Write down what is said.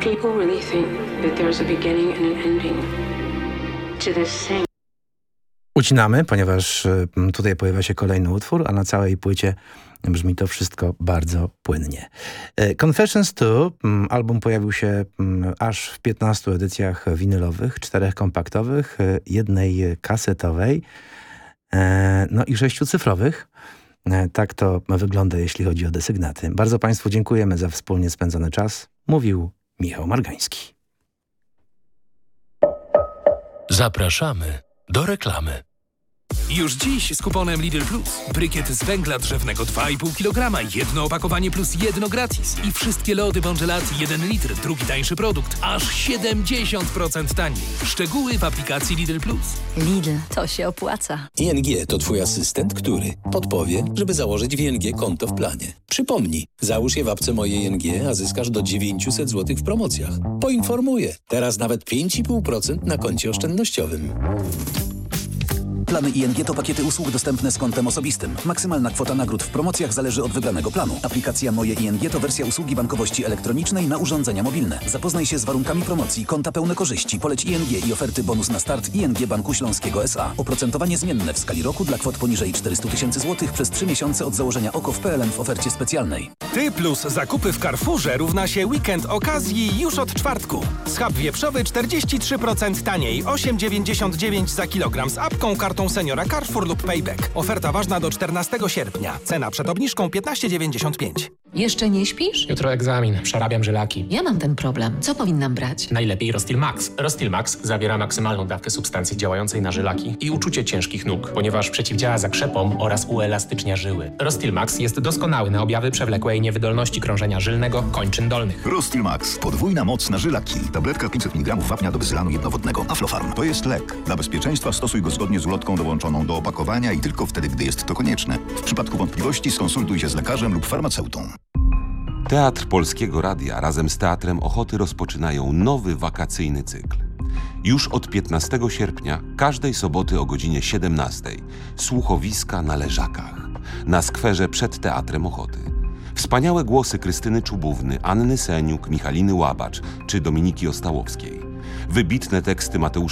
People really think that there's a beginning and an ending to this same. Ucinamy, ponieważ tutaj pojawia się kolejny utwór, a na całej płycie brzmi to wszystko bardzo płynnie. Confessions 2, album pojawił się aż w 15 edycjach winylowych, 4 kompaktowych, 1 kasetowej, no i 6 cyfrowych. Tak to wygląda, jeśli chodzi o desygnaty. Bardzo Państwu dziękujemy za wspólnie spędzony czas. Mówił Michał Margański. Zapraszamy do reklamy. Już dziś z kuponem Lidl Plus. Brykiet z węgla drzewnego 2,5 kg, jedno opakowanie plus jedno gratis. I wszystkie lody Bongelati 1 litr, drugi tańszy produkt, aż 70% taniej. Szczegóły w aplikacji Lidl Plus. Lidl, to się opłaca. ING to twój asystent, który podpowie, żeby założyć w ING konto w planie. Przypomnij, załóż je w apce Moje ING, a zyskasz do 900 zł w promocjach. Poinformuję, teraz nawet 5,5% na koncie oszczędnościowym. Plany ING to pakiety usług dostępne z kontem osobistym. Maksymalna kwota nagród w promocjach zależy od wybranego planu. Aplikacja Moje ING to wersja usługi bankowości elektronicznej na urządzenia mobilne. Zapoznaj się z warunkami promocji, konta pełne korzyści, poleć ING i oferty bonus na start ING Banku Śląskiego S.A. Oprocentowanie zmienne w skali roku dla kwot poniżej 400 000 zł przez 3 miesiące od założenia OKO w PLN w ofercie specjalnej. Ty plus zakupy w Carrefourze równa się weekend okazji już od czwartku. Schab wieprzowy 43% taniej, 8,99 za kilogram z apką, kartą seniora Carrefour lub Payback. Oferta ważna do 14 sierpnia. Cena przed obniżką 15,95. Jeszcze nie śpisz? Jutro egzamin, przerabiam żylaki. Ja mam ten problem. Co powinnam brać? Najlepiej Rostil Max. Rostil Max zawiera maksymalną dawkę substancji działającej na żylaki i uczucie ciężkich nóg, ponieważ przeciwdziała zakrzepom oraz uelastycznia żyły. Rostil Max jest doskonały na objawy przewlekłej niewydolności krążenia żylnego kończyn dolnych. Rostil Max. Podwójna moc na żylaki. Tabletka 500 mg wapnia do wyzylanu jednowodnego. Aflofarm. To jest lek. Dla bezpieczeństwa stosuj go zgodnie z ulotką dołączoną do opakowania i tylko wtedy, gdy jest to konieczne. W przypadku wątpliwości skonsultuj się z lekarzem lub farmaceutą. Teatr Polskiego Radia razem z Teatrem Ochoty rozpoczynają nowy wakacyjny cykl. Już od 15 sierpnia, każdej soboty o godzinie 17:00 słuchowiska na Leżakach, na skwerze przed Teatrem Ochoty. Wspaniałe głosy Krystyny Czubówny, Anny Seniuk, Michaliny Łabacz czy Dominiki Ostałowskiej. Wybitne teksty Mateusza